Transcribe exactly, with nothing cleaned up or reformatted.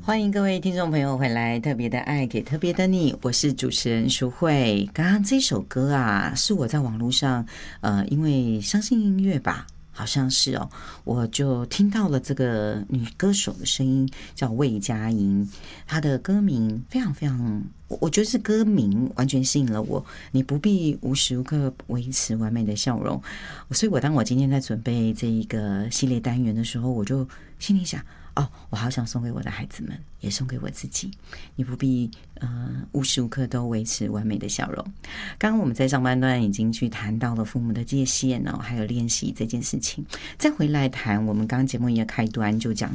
欢迎各位听众朋友回来，特别的爱给特别的你，我是主持人淑慧。刚刚这首歌啊，是我在网络上，呃，因为相信音乐吧，好像是哦，我就听到了这个女歌手的声音，叫魏佳莹，她的歌名非常非常，我觉得是歌名完全吸引了我。你不必无时无刻维持完美的笑容，所以我当我今天在准备这一个系列单元的时候，我就心里想。哦，我好想送给我的孩子们，也送给我自己。你不必呃无时无刻都维持完美的笑容。刚刚我们在上半段已经去谈到了父母的界限哦，还有练习这件事情。再回来谈，我们刚刚节目一开端就讲